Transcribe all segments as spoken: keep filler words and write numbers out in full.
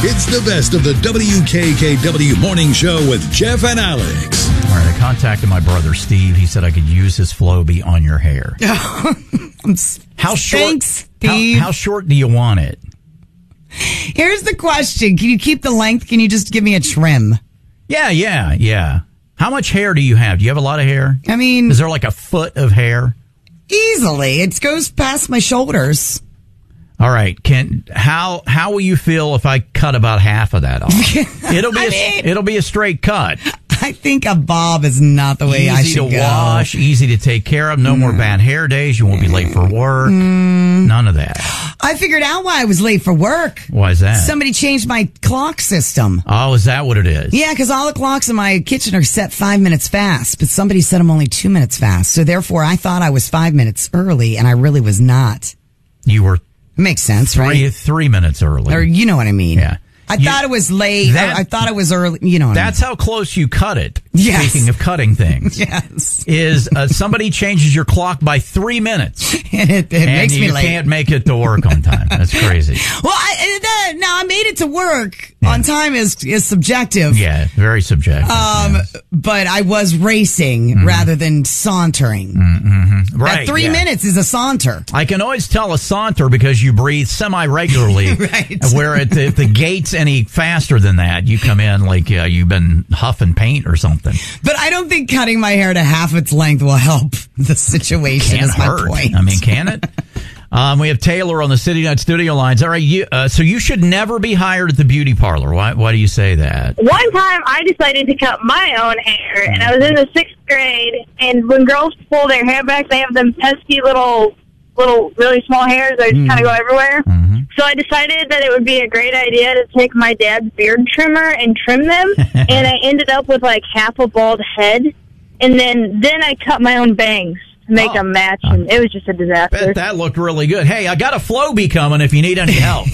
It's the best of the W K K W Morning Show with Jeff and Alex. All right, I contacted my brother, Steve. He said I could use his Flowbee on your hair. How short? Thanks, Steve. How, how short do you want it? Here's the question. Can you keep the length? Can you just give me a trim? Yeah, yeah, yeah. How much hair do you have? Do you have a lot of hair? I mean... Is there like a foot of hair? Easily. It goes past my shoulders. All right. Can how how will you feel if I cut about half of that off? It'll be a, mean, it'll be a straight cut. I think a bob is not the way easy I should go. Easy to wash, easy to take care of. No mm. more bad hair days. You won't be late for work. Mm. None of that. I figured out why I was late for work. Why is that? Somebody changed my clock system. Oh, is that what it is? Yeah, because all the clocks in my kitchen are set five minutes fast, but somebody set them only two minutes fast. So therefore, I thought I was five minutes early, and I really was not. You were. Makes sense, three, right? Three minutes early. Or you know what I mean. Yeah. I you, thought it was late. That, I thought it was early. You know what That's I mean. how close you cut it. Yes. Speaking of cutting things. Yes. Is uh, somebody changes your clock by three minutes. and it, it and makes me you late. You can't make it to work on time. That's crazy. Well, I, that, now I made it to work. Yeah. On time is is subjective. Yeah, very subjective. Um, yeah. But I was racing mm-hmm. rather than sauntering. Mm-hmm. Right. That three yeah. minutes is a saunter. I can always tell a saunter because you breathe semi-regularly. Right. Where if the, if the gate's any faster than that, you come in like uh, you've been huffing paint or something. But I don't think cutting my hair to half its length will help the situation. Can't is my hurt. point. I mean, can it? Um, we have Taylor on the City Night studio lines. All right, you, uh, so you should never be hired at the beauty parlor. Why, why do you say that? One time I decided to cut my own hair, and I was in the sixth grade, and when girls pull their hair back, they have them pesky little, little really small hairs that just mm. kind of go everywhere. Mm-hmm. So I decided that it would be a great idea to take my dad's beard trimmer and trim them, and I ended up with like half a bald head, and then, then I cut my own bangs. Make oh. them match, and it was just a disaster. Bet that looked really good. Hey, I got a Flowbee coming if you need any help.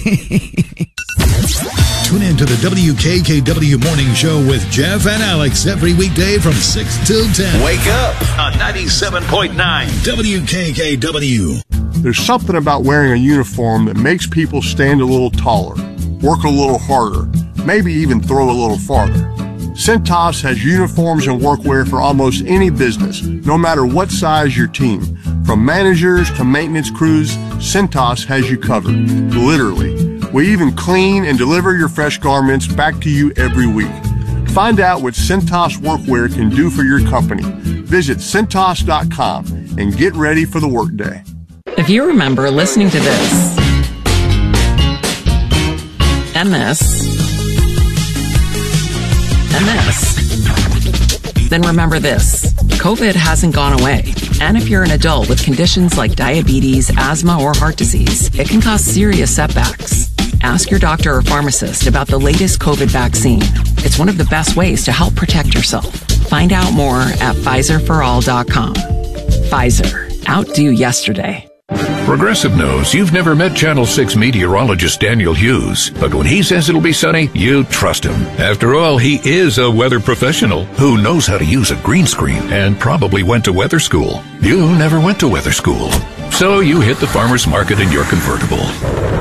Tune in to the W K K W Morning Show with Jeff and Alex every weekday from six till ten. Wake up on ninety-seven point nine W K K W. There's something about wearing a uniform that makes people stand a little taller, work a little harder, maybe even throw a little farther. Cintas has uniforms and workwear for almost any business, no matter what size your team. From managers to maintenance crews, Cintas has you covered, literally. We even clean and deliver your fresh garments back to you every week. Find out what Cintas workwear can do for your company. Visit Cintas dot com and get ready for the workday. If you remember listening to this and this, and this, then remember this. COVID hasn't gone away. And if you're an adult with conditions like diabetes, asthma, or heart disease, it can cause serious setbacks. Ask your doctor or pharmacist about the latest COVID vaccine. It's one of the best ways to help protect yourself. Find out more at Pfizer for all dot com. Pfizer. Outdo yesterday. Progressive knows you've never met Channel six meteorologist Daniel Hughes, but when he says it'll be sunny, you trust him. After all, he is a weather professional who knows how to use a green screen and probably went to weather school. You never went to weather school, so you hit the farmer's market in your convertible.